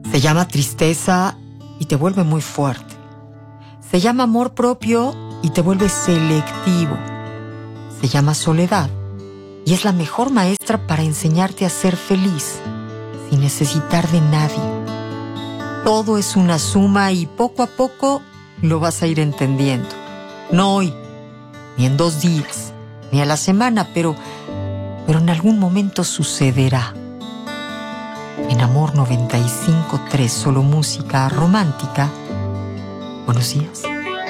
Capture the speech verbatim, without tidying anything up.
Se llama tristeza y te vuelve muy fuerte. Se llama amor propio y te vuelve selectivo. Se llama soledad y es la mejor maestra para enseñarte a ser feliz sin necesitar de nadie. Todo es una suma y poco a poco lo vas a ir entendiendo. No hoy, ni en dos días, ni a la semana, pero, pero en algún momento sucederá. En Amor noventa y cinco punto tres, solo música romántica. Buenos días.